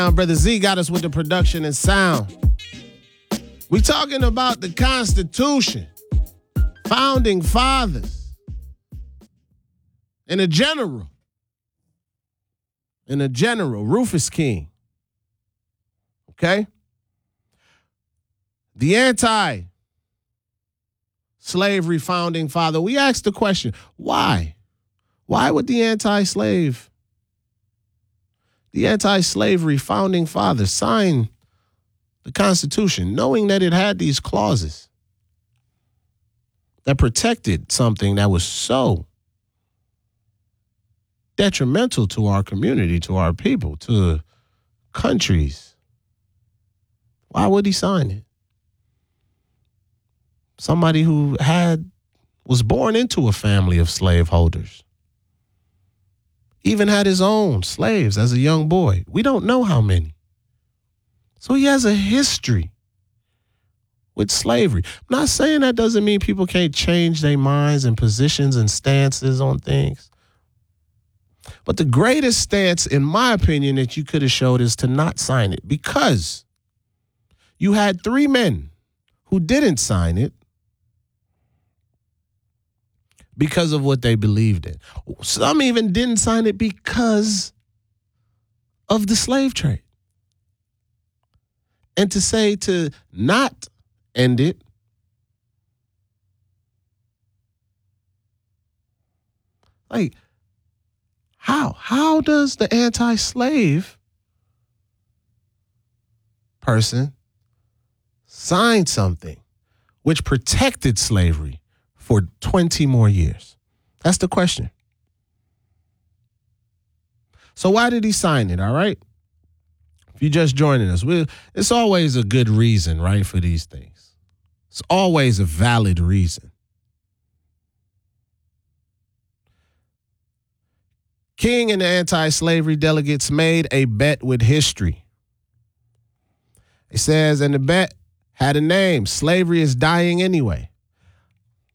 Brother Z got us with the production and sound. We talking about the Constitution, founding fathers, and a general, Rufus King. Okay? The anti-slavery founding father. We asked the question, why? Why would the anti-slavery founding father sign the Constitution, knowing that it had these clauses that protected something that was so detrimental to our community, to our people, to countries? Why would he sign it? Somebody who was born into a family of slaveholders, even had his own slaves as a young boy. We don't know how many. So he has a history with slavery. I'm not saying that doesn't mean people can't change their minds and positions and stances on things. But the greatest stance, in my opinion, that you could have showed is to not sign it, because you had 3 men who didn't sign it because of what they believed in. Some even didn't sign it because of the slave trade. And to say to not end it, like, how? How does the anti-slave person sign something which protected slavery for 20 more years? That's the question. So why did he sign it, all right? If you're just joining us, it's always a good reason, right, for these things. It's always a valid reason. King and the anti-slavery delegates made a bet with history. It says, and the bet had a name: slavery is dying anyway.